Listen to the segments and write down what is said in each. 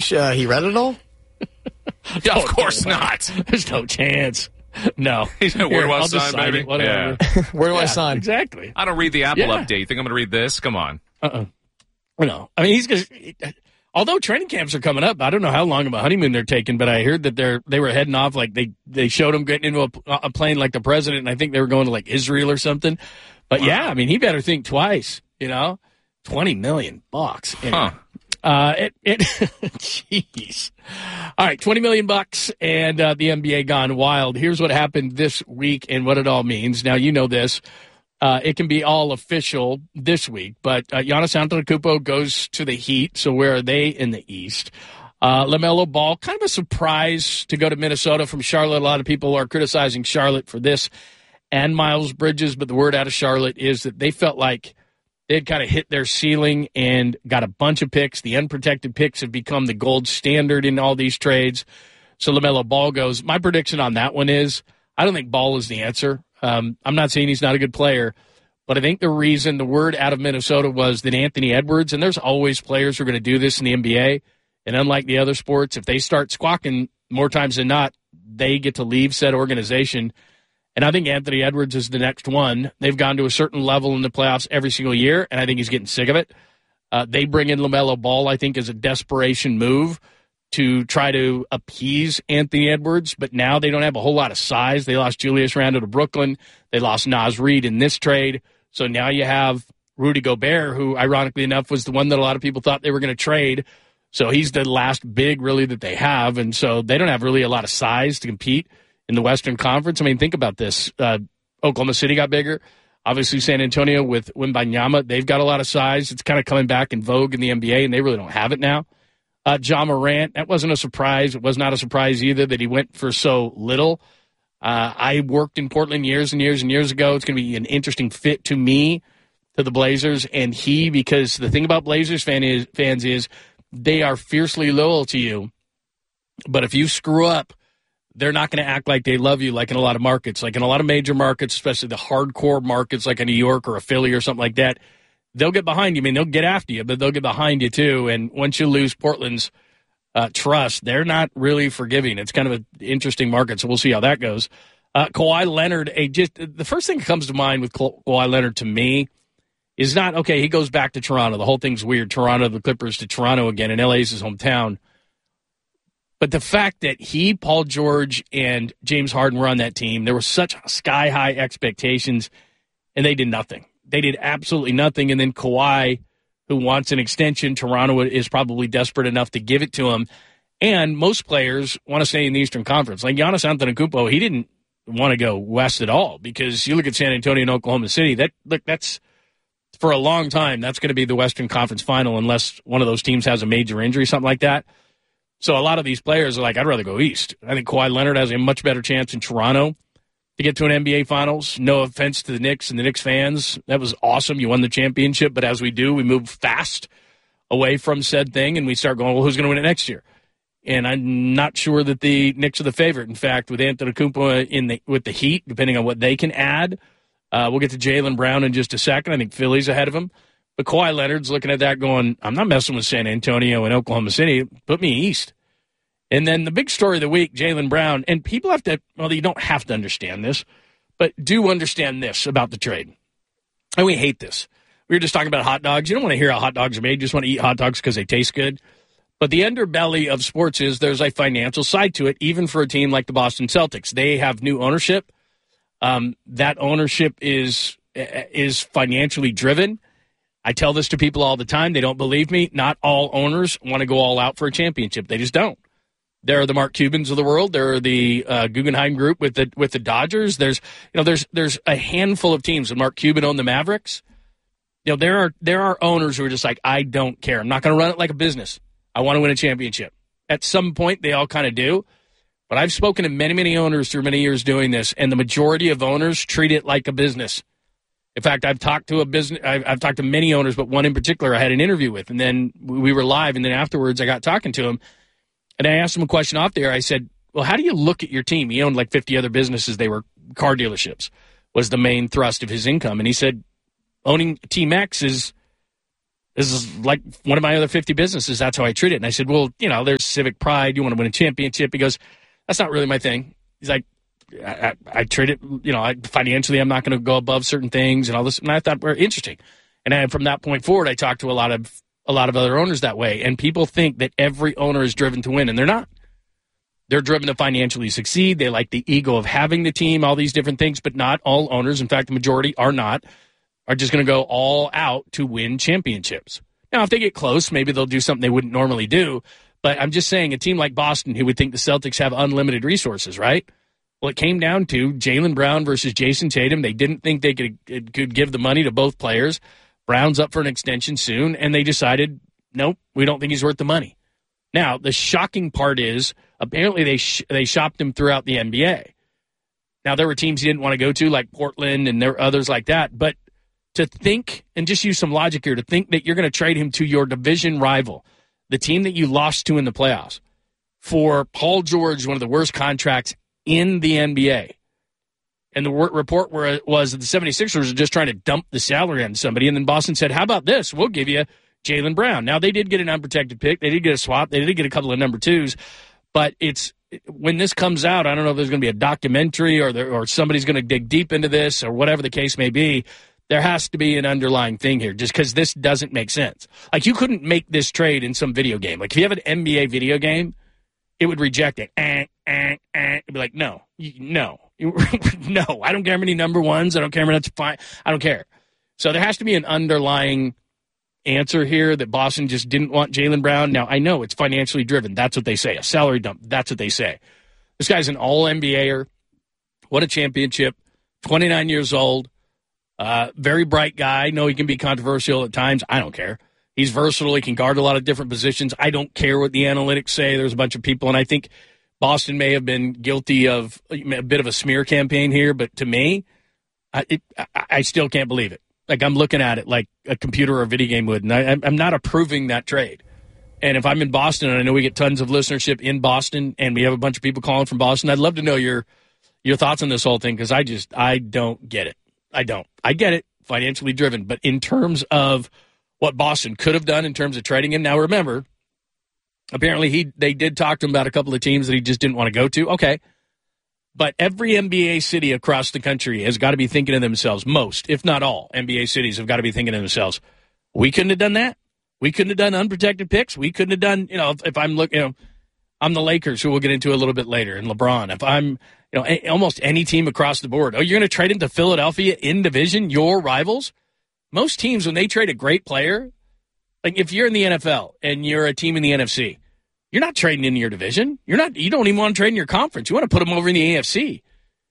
he read it all? Of course not. There's no chance. No. Where do I sign, baby? Whatever. Yeah. Where do I sign? Exactly. I don't read the Apple update. You think I'm going to read this? Come on. No. I mean, he's going to. Although training camps are coming up, I don't know how long of a honeymoon they're taking, but I heard that they were heading off, like they showed him getting into a plane like the president, and I think they were going to like Israel or something. But yeah, I mean, he better think twice, $20 million. Anyway. Jeez. All right, $20 million and the NBA gone wild. Here's what happened this week and what it all means. Now, you know this. It can be all official this week, but Giannis Antetokounmpo goes to the Heat, so where are they in the East? LaMelo Ball, kind of a surprise to go to Minnesota from Charlotte. A lot of people are criticizing Charlotte for this and Miles Bridges, but the word out of Charlotte is that they felt like they had kind of hit their ceiling and got a bunch of picks. The unprotected picks have become the gold standard in all these trades. So LaMelo Ball goes. My prediction on that one is I don't think Ball is the answer. I'm not saying he's not a good player, but I think the reason the word out of Minnesota was that Anthony Edwards, and there's always players who are going to do this in the NBA, and unlike the other sports, if they start squawking more times than not, they get to leave said organization. And I think Anthony Edwards is the next one. They've gone to a certain level in the playoffs every single year, and I think he's getting sick of it. They bring in LaMelo Ball, I think, as a desperation move to try to appease Anthony Edwards, but now they don't have a whole lot of size. They lost Julius Randle to Brooklyn. They lost Naz Reid in this trade. So now you have Rudy Gobert, who, ironically enough, was the one that a lot of people thought they were going to trade. So he's the last big, really, that they have. And so they don't have really a lot of size to compete in the Western Conference. I mean, think about this. Oklahoma City got bigger. Obviously, San Antonio with Wembanyama, they've got a lot of size. It's kind of coming back in vogue in the NBA, and they really don't have it now. Ja Morant, that wasn't a surprise. It was not a surprise either that he went for so little. I worked in Portland years and years and years ago. It's going to be an interesting fit to me, to the Blazers, and because the thing about Blazers fans is they are fiercely loyal to you. But if you screw up, they're not going to act like they love you like in a lot of markets. Like in a lot of major markets, especially the hardcore markets like a New York or a Philly or something like that, they'll get behind you. I mean, they'll get after you, but they'll get behind you too. And once you lose Portland's trust, they're not really forgiving. It's kind of an interesting market, so we'll see how that goes. Kawhi Leonard, the first thing that comes to mind with Kawhi Leonard to me is not, okay, he goes back to Toronto. The whole thing's weird. Toronto, the Clippers to Toronto again, and LA's his hometown. But the fact that he, Paul George, and James Harden were on that team, there were such sky-high expectations, and they did nothing. They did absolutely nothing. And then Kawhi, who wants an extension, Toronto is probably desperate enough to give it to him. And most players want to stay in the Eastern Conference. Like Giannis Antetokounmpo, he didn't want to go west at all because you look at San Antonio and Oklahoma City, that's for a long time, that's going to be the Western Conference final unless one of those teams has a major injury, something like that. So a lot of these players are like, I'd rather go east. I think Kawhi Leonard has a much better chance in Toronto to get to an NBA Finals. No offense to the Knicks and the Knicks fans. That was awesome. You won the championship, but as we do, we move fast away from said thing, and we start going, well, who's going to win it next year? And I'm not sure that the Knicks are the favorite. In fact, with Antetokounmpo with the Heat, depending on what they can add, we'll get to Jaylen Brown in just a second. I think Philly's ahead of him. But Kawhi Leonard's looking at that going, I'm not messing with San Antonio and Oklahoma City. Put me east. And then the big story of the week, Jaylen Brown. And people have to, well, you don't have to understand this, but do understand this about the trade. And we hate this. We were just talking about hot dogs. You don't want to hear how hot dogs are made. You just want to eat hot dogs because they taste good. But the underbelly of sports is there's a financial side to it, even for a team like the Boston Celtics. They have new ownership. That ownership is financially driven. I tell this to people all the time. They don't believe me. Not all owners want to go all out for a championship. They just don't. There are the Mark Cubans of the world. There are the Guggenheim Group with the Dodgers. There's a handful of teams. When Mark Cuban owned the Mavericks, there are owners who are just like, I don't care. I'm not going to run it like a business. I want to win a championship. At some point, they all kind of do. But I've spoken to many, many owners through many years doing this, and the majority of owners treat it like a business. In fact, I've talked to many owners, but one in particular I had an interview with, and then we were live, and then afterwards I got talking to him, and I asked him a question off there. I said, well, how do you look at your team? He owned like 50 other businesses. They were car dealerships, was the main thrust of his income. And he said, owning Team X is This is like one of my other 50 businesses. That's how I treat it. And I said, well, there's civic pride. You want to win a championship. He goes, that's not really my thing. He's like, I treat it, financially, I'm not going to go above certain things and all this. And I thought, interesting. And from that point forward, I talked to a lot of other owners that way. And people think that every owner is driven to win, and they're not. They're driven to financially succeed. They like the ego of having the team, all these different things, but not all owners. In fact, the majority are just going to go all out to win championships. Now, if they get close, maybe they'll do something they wouldn't normally do. But I'm just saying, a team like Boston, who would think the Celtics have unlimited resources, right? Well, it came down to Jaylen Brown versus Jason Tatum. They didn't think they could give the money to both players. Brown's up for an extension soon, and they decided, nope, we don't think he's worth the money. Now, the shocking part is, apparently they shopped him throughout the NBA. Now, there were teams he didn't want to go to, like Portland, and there were others like that. But to think, and just use some logic here, to think that you're going to trade him to your division rival, the team that you lost to in the playoffs, for Paul George, one of the worst contracts in the NBA. And the report was that the 76ers are just trying to dump the salary on somebody. And then Boston said, how about this? We'll give you Jaylen Brown. Now, they did get an unprotected pick. They did get a swap. They did get a couple of number twos. But when this comes out, I don't know if there's going to be a documentary or somebody's going to dig deep into this or whatever the case may be. There has to be an underlying thing here, just because this doesn't make sense. Like, you couldn't make this trade in some video game. Like, if you have an NBA video game, it would reject it. It'd be like, no, no, I don't care how many number ones. I don't care how much fine. I don't care. So there has to be an underlying answer here that Boston just didn't want Jaylen Brown. Now, I know it's financially driven. That's what they say. A salary dump. That's what they say. This guy's an all-NBAer. What a championship. 29 years old. Very bright guy. I know he can be controversial at times. I don't care. He's versatile. He can guard a lot of different positions. I don't care what the analytics say. There's a bunch of people, and I think Boston may have been guilty of a bit of a smear campaign here, but to me, I still can't believe it. Like, I'm looking at it like a computer or a video game would, and I'm not approving that trade. And if I'm in Boston, and I know we get tons of listenership in Boston, and we have a bunch of people calling from Boston, I'd love to know your thoughts on this whole thing, because I don't get it. I don't. I get it, financially driven, but in terms of what Boston could have done in terms of trading him, now remember, apparently they did talk to him about a couple of teams that he just didn't want to go to. Okay. But every NBA city across the country has got to be thinking to themselves, most, if not all, NBA cities have got to be thinking to themselves, we couldn't have done that. We couldn't have done unprotected picks. We couldn't have done, if I'm looking, I'm the Lakers, who we'll get into a little bit later, and LeBron. If I'm, almost any team across the board, you're going to trade him to Philadelphia in division, your rivals? Most teams, when they trade a great player, like if you're in the NFL and you're a team in the NFC, you're not trading in your division. You don't even want to trade in your conference. You want to put them over in the AFC.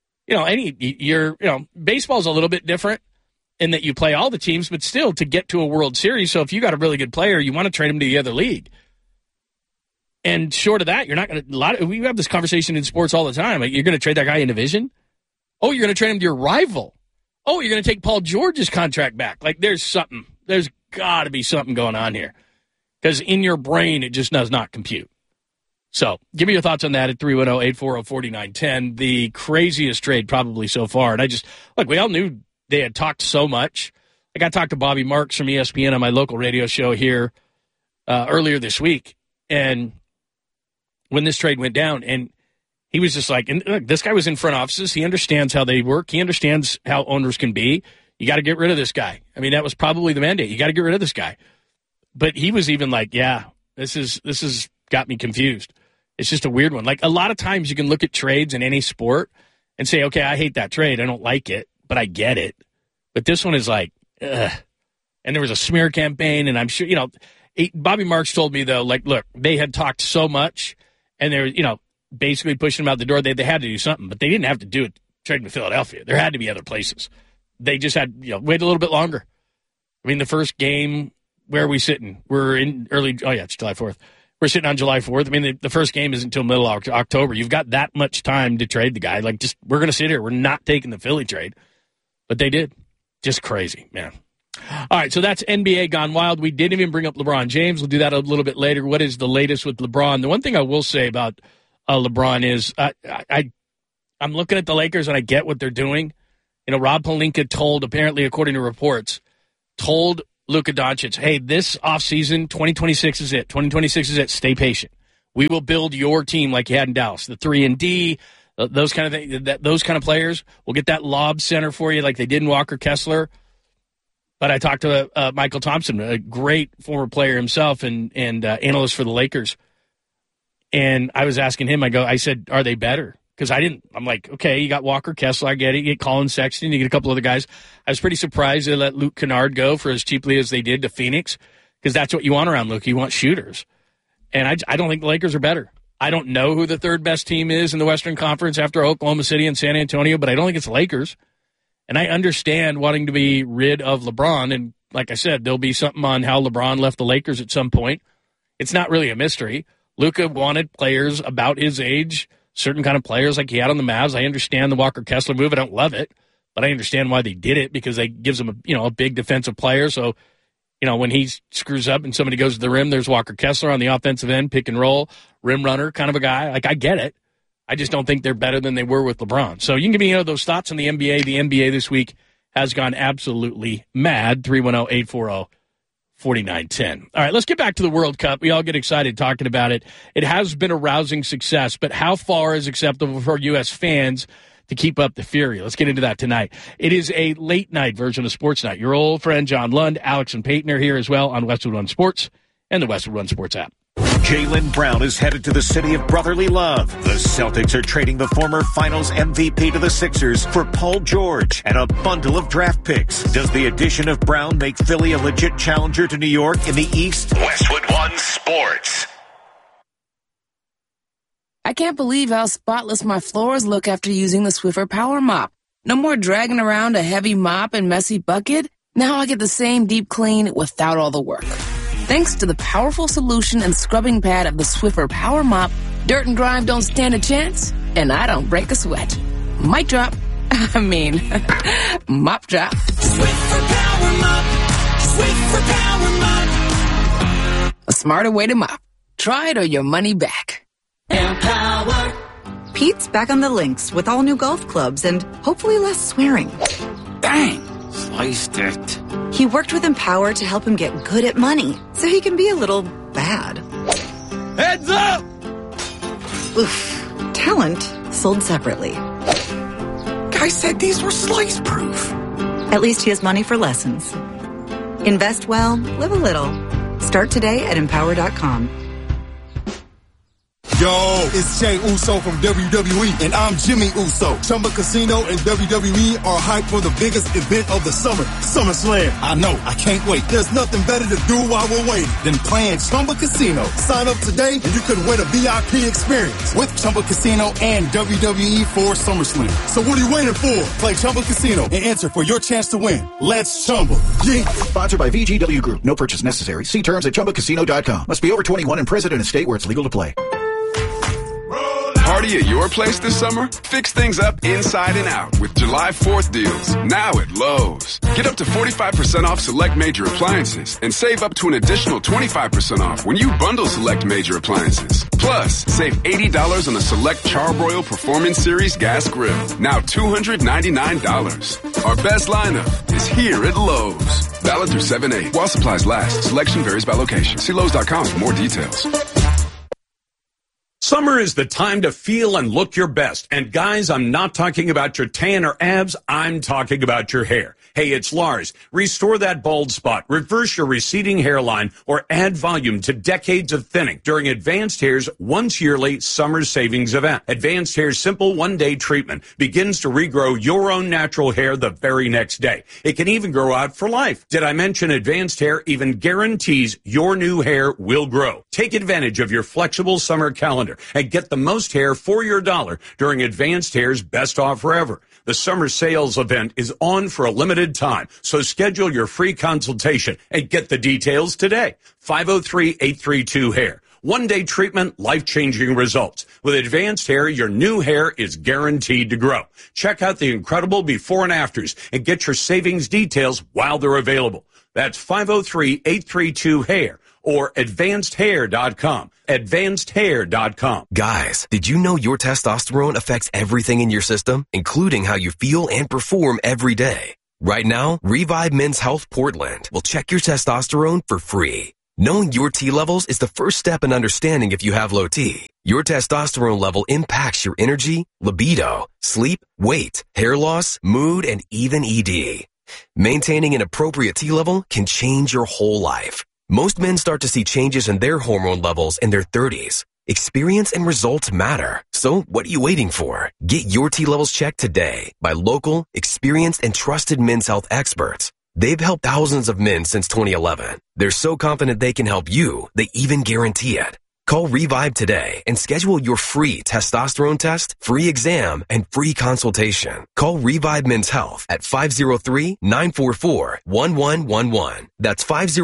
Baseball's a little bit different in that you play all the teams, but still to get to a World Series. So if you got a really good player, you want to trade him to the other league. And short of that, you're not going to. We have this conversation in sports all the time. Like, you're going to trade that guy in division. Oh, you're going to trade him to your rival. Oh, you're going to take Paul George's contract back. Like, there's something. There's got to be something going on here. Because in your brain, it just does not compute. So give me your thoughts on that at 310-840-4910. The craziest trade probably so far. And we all knew they had talked so much. Like, I talked to Bobby Marks from ESPN on my local radio show here earlier this week. And when this trade went down, and he was just like, and look, this guy was in front offices. He understands how they work. He understands how owners can be. You got to get rid of this guy. I mean, that was probably the mandate. You got to get rid of this guy. But he was even like, yeah, this is got me confused. It's just a weird one. Like, a lot of times you can look at trades in any sport and say, okay, I hate that trade. I don't like it, but I get it. But this one is like, ugh. And there was a smear campaign, and I'm sure, Bobby Marks told me, though, like, look, they had talked so much, and they're, basically pushing him out the door. They had to do something, but they didn't have to do it trading to Philadelphia. There had to be other places. They just had, wait a little bit longer. I mean, the first game, where are we sitting? We're in it's July 4th. We're sitting on July 4th. I mean, the first game isn't until middle of October. You've got that much time to trade the guy. Like, we're going to sit here. We're not taking the Philly trade. But they did. Just crazy, man. All right, so that's NBA gone wild. We didn't even bring up LeBron James. We'll do that a little bit later. What is the latest with LeBron? The one thing I will say about LeBron is I'm looking at the Lakers, and I get what they're doing. Rob Pelinka apparently, according to reports, told Luka Doncic, hey, this offseason, 2026 is it. 2026 is it. Stay patient. We will build your team like you had in Dallas. The 3-and-D, those kind of things, those kind of players. We'll get that lob center for you like they did in Walker Kessler. But I talked to Michael Thompson, a great former player himself and analyst for the Lakers. And I was asking him, I said, are they better? Because I'm like, okay, you got Walker Kessler, I get it. You get Colin Sexton, you get a couple other guys. I was pretty surprised they let Luke Kennard go for as cheaply as they did to Phoenix, because that's what you want around Luke. You want shooters. And I don't think the Lakers are better. I don't know who the third best team is in the Western Conference after Oklahoma City and San Antonio, but I don't think it's the Lakers. And I understand wanting to be rid of LeBron. And like I said, there'll be something on how LeBron left the Lakers at some point. It's not really a mystery. Luka wanted players about his age, certain kind of players like he had on the Mavs. I understand the Walker Kessler move. I don't love it, but I understand why they did it, because it gives him a big defensive player. So, when he screws up and somebody goes to the rim, there's Walker Kessler on the offensive end, pick and roll, rim runner kind of a guy. Like, I get it. I just don't think they're better than they were with LeBron. So you can give me those thoughts on the NBA. The NBA this week has gone absolutely mad. 310-840-4910. All right, let's get back to the World Cup. We all get excited talking about it. It has been a rousing success, but how far is acceptable for U.S. fans to keep up the fury? Let's get into that tonight. It is a late-night version of Sports Night. Your old friend John Lund, Alex and Peyton are here as well on Westwood One Sports and the Westwood One Sports app. Jaylen Brown is headed to the city of brotherly love. The Celtics are trading the former finals MVP to the Sixers for Paul George and a bundle of draft picks. Does the addition of Brown make Philly a legit challenger to New York in the East? Westwood One Sports. I can't believe how spotless my floors look after using the Swiffer Power Mop. No more dragging around a heavy mop and messy bucket. Now I get the same deep clean without all the work. Thanks to the powerful solution and scrubbing pad of the Swiffer Power Mop, dirt and grime don't stand a chance, and I don't break a sweat. Mic drop. Mop drop. Swiffer Power Mop. Swiffer Power Mop. A smarter way to mop. Try it or your money back. Empower. Pete's back on the links with all new golf clubs and hopefully less swearing. Dang, sliced it. He worked with Empower to help him get good at money, so he can be a little bad. Heads up! Oof. Talent sold separately. Guy said these were slice-proof. At least he has money for lessons. Invest well, live a little. Start today at Empower.com. Yo, it's Jey Uso from WWE, and I'm Jimmy Uso. Chumba Casino and WWE are hyped for the biggest event of the summer, SummerSlam. I know, I can't wait. There's nothing better to do while we're waiting than playing Chumba Casino. Sign up today and you could win a VIP experience with Chumba Casino and WWE for SummerSlam. So what are you waiting for? Play Chumba Casino and enter for your chance to win. Let's Chumba. Yeah. Sponsored by VGW Group. No purchase necessary. See terms at ChumbaCasino.com. Must be over 21 and present in a state where it's legal to play. Party at your place this summer? Fix things up inside and out with July 4th deals now at Lowe's. Get up to 45% off select major appliances and save up to an additional 25% off when you bundle select major appliances. Plus, save $80 on a select Charbroil Performance Series gas grill, now $299. Our best lineup is here at Lowe's. Valid through 7/8 while supplies last. Selection varies by location. See Lowe's.com for more details. Summer is the time to feel and look your best. And guys, I'm not talking about your tan or abs. I'm talking about your hair. Hey, it's Lars. Restore that bald spot, reverse your receding hairline, or add volume to decades of thinning during Advanced Hair's once yearly summer savings event. Advanced Hair's simple one-day treatment begins to regrow your own natural hair the very next day. It can even grow out for life. Did I mention Advanced Hair even guarantees your new hair will grow? Take advantage of your flexible summer calendar and get the most hair for your dollar during Advanced Hair's best offer ever. The summer sales event is on for a limited time, so schedule your free consultation and get the details today. 503-832-HAIR. One-day treatment, life-changing results. With Advanced Hair, your new hair is guaranteed to grow. Check out the incredible before and afters and get your savings details while they're available. That's 503-832-HAIR. or advancedhair.com. Advancedhair.com. Guys, did you know your testosterone affects everything in your system, including how you feel and perform every day? Right now, Revive Men's Health Portland will check your testosterone for free. Knowing your T levels is the first step in understanding if you have low T. Your testosterone level impacts your energy, libido, sleep, weight, hair loss, mood, and even ED. Maintaining an appropriate T level can change your whole life. Most men start to see changes in their hormone levels in their 30s. Experience and results matter. So what are you waiting for? Get your T levels checked today by local, experienced, and trusted men's health experts. They've helped thousands of men since 2011. They're so confident they can help you, they even guarantee it. Call Revive today and schedule your free testosterone test, free exam, and free consultation. Call Revive Men's Health at 503-944-1111. That's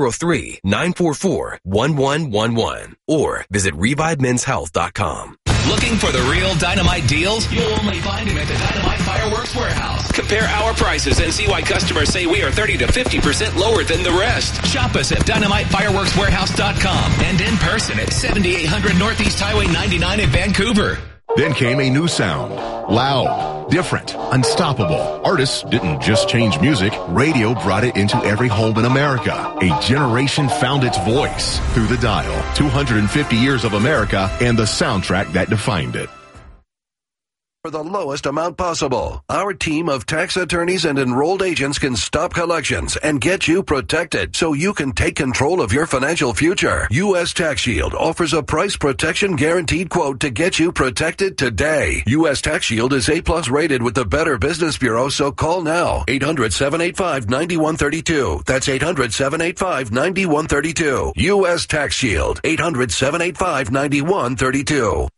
503-944-1111. Or visit ReviveMen'sHealth.com. Looking for the real Dynamite deals? You'll only find them at the Dynamite Fireworks Warehouse. Compare our prices and see why customers say we are 30 to 50% lower than the rest. Shop us at DynamiteFireworksWarehouse.com and in person at 7800 Northeast Highway 99 in Vancouver. Then came a new sound. Loud, different, unstoppable. Artists didn't just change music. Radio brought it into every home in America. A generation found its voice through the dial. 250 years of America and the soundtrack that defined it. For the lowest amount possible, our team of tax attorneys and enrolled agents can stop collections and get you protected so you can take control of your financial future. U.S. Tax Shield offers a price protection guaranteed quote to get you protected today. U.S. Tax Shield is A+ rated with the Better Business Bureau, so call now. 800-785-9132. That's 800-785-9132. U.S. Tax Shield. 800-785-9132.